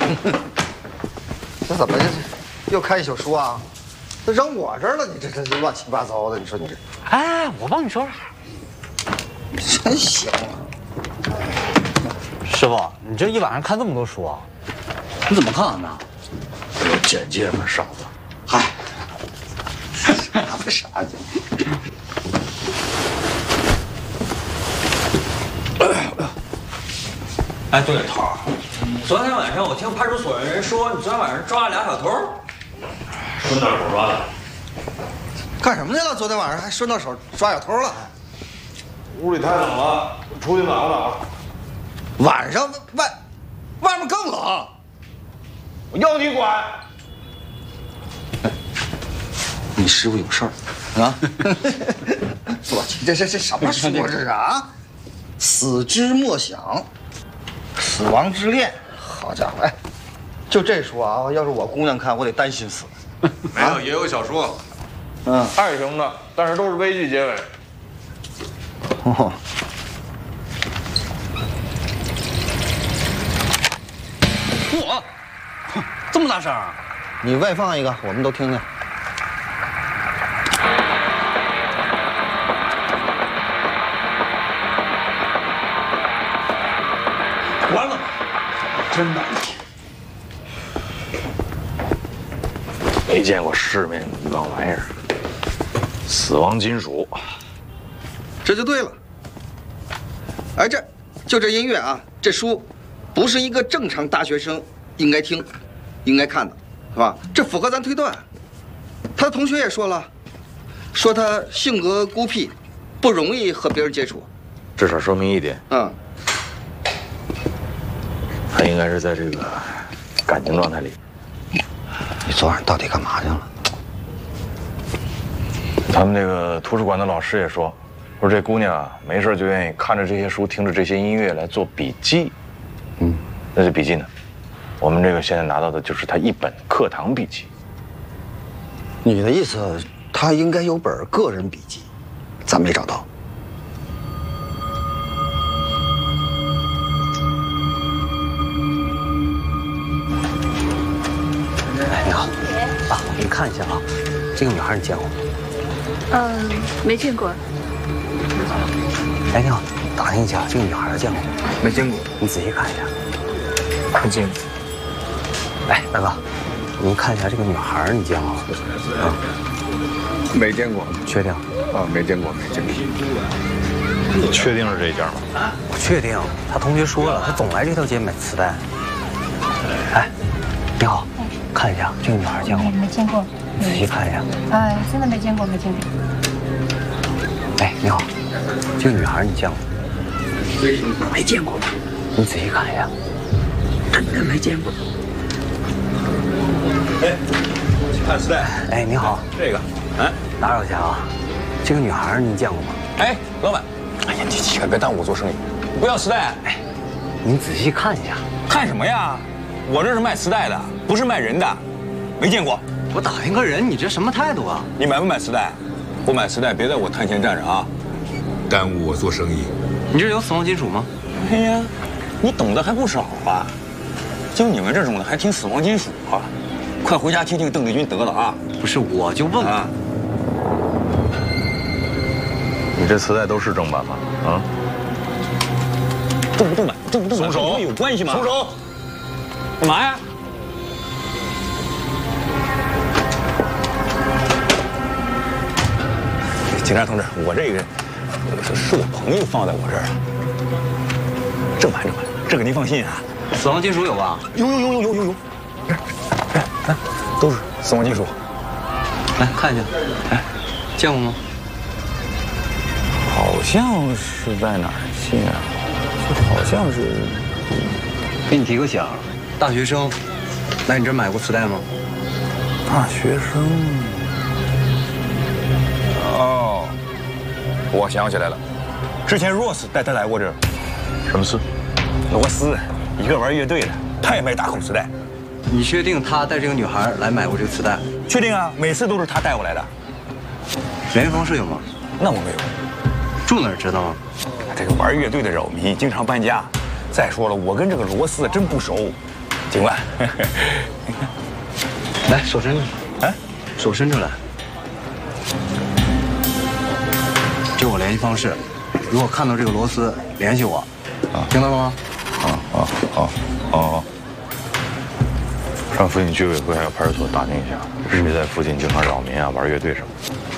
这怎么又看一宿书啊？这扔我这儿了，你这乱七八糟的，你说你这…… 哎，我帮你收拾。 真行啊！ 师傅，你这一晚上看这么多书啊？你怎么看完的？ 有简介吗，傻子？ 嗨，傻不傻的？ 哎，对了，头儿，昨天晚上我听派出所的人说，你昨天晚上抓了俩小偷， 顺道手抓的。 干什么去了？昨天晚上还顺到手抓小偷了？ 屋里太冷了，出去暖和暖和。 晚上外面更冷， 我要你管！ 你师傅有事儿啊？我去，这什么书啊？这是啊？死之默想，死亡之恋。好家伙，哎，就这书啊，要是我姑娘看，我得担心死。 没有，也有小说，爱情的，但是都是悲剧结尾。 哦。 嚯，这么大声啊！ 你外放一个，我们都听听。 完了，真难听。没见过世面的一帮玩意儿，死亡金属， 这就对了。哎，这音乐啊，这书不是一个正常大学生应该听、应该看的，是吧？这符合咱推断。他的同学也说了，说他性格孤僻，不容易和别人接触。 至少说明一点，他应该是在这个感情状态里。 你昨晚到底干嘛去了？ 他们这个图书馆的老师也说这姑娘啊，没事就愿意看着这些书，听着这些音乐来做笔记。那这笔记呢？我们这个现在拿到的就是她一本课堂笔记。 你的意思，他应该有本个人笔记，咱没找到。 哎，你好，爸，我给你看一下啊，这个女孩你见过吗？ 没见过。 哎，你好，打听一下，这个女孩见过吗？ 没见过。 你仔细看一下。 没见过。 哎，大哥，您看一下这个女孩，你见过吗？ 没见过。 确定？ 没见过，没见过。 你确定是这家吗？ 我确定，他同学说了，他总来这条街买磁带。哎，你好，看一下这个女孩见过吗？ 没见过。 仔细看一下。 真的没见过，没见过。 哎，你好，这个女孩你见过吗？ 没见过。 你仔细看一下。 真的没见过。 哎，去看磁带。 哎，你好， 这个， 打扰一下啊，这个女孩你见过吗？ 哎，老板，哎呀，你千万别耽误我做生意，不要磁带。 哎，你仔细看一下。 看什么呀？我这是卖磁带的，不是卖人的，没见过。 我打听个人，你这什么态度啊？ 你买不买磁带？不买磁带，别在我摊前站着啊， 耽误我做生意。 你这有死亡金属吗？ 哎呀，你懂得还不少啊！就你们这种的还听死亡金属啊？快回家听听邓丽君得了啊！ 不是，我就问啊。 你这磁带都是正版吗？ 正不正版？正不正版？ 松手！ 有关系吗？ 松手！ 干嘛呀？警察同志，我这个是我朋友放在我这儿的，正版，这个您放心啊。 死亡金属有吧？ 有，哎，都是死亡金属。 来看一下，哎，见过吗？ 好像是在哪儿见啊？好像是。 给你提个醒，大学生来你这儿买过磁带吗？ 大学生。哦，我想起来了，之前 Rose 带他来过这儿。 什么事？ 罗斯，一个玩乐队的，他也卖大口磁带。 你确定他带这个女孩来买过这个磁带？ 确定啊，每次都是他带过来的。 联系方式有吗？ 那我没有。 住哪儿知道吗？ 这个玩乐队的扰民，经常搬家。再说了，我跟这个罗斯真不熟， 警官， 来，手伸出来，哎，手伸出来。这我联系方式，如果看到这个螺丝，联系我。啊，听到了吗？ 上附近居委会还有派出所打听一下，谁在附近经常扰民啊，玩乐队什么的。